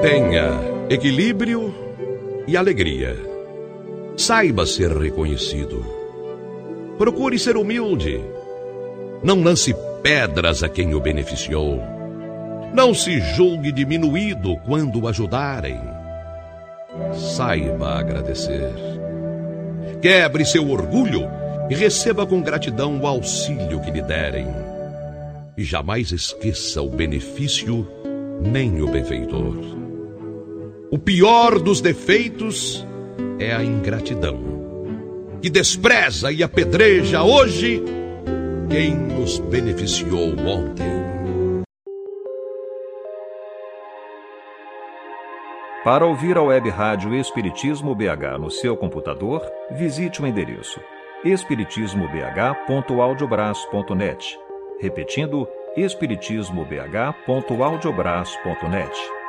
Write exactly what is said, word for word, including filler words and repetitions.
Tenha equilíbrio e alegria. Saiba ser reconhecido. Procure ser humilde. Não lance pedras a quem o beneficiou. Não se julgue diminuído quando o ajudarem. Saiba agradecer. Quebre seu orgulho e receba com gratidão o auxílio que lhe derem. E jamais esqueça o benefício nem o benfeitor. O pior dos defeitos é a ingratidão, que despreza e apedreja hoje quem nos beneficiou ontem. Para ouvir a web rádio Espiritismo B H no seu computador, visite o endereço espiritismo b h ponto audiobras ponto net. Repetindo, espiritismo b h ponto audiobras ponto net.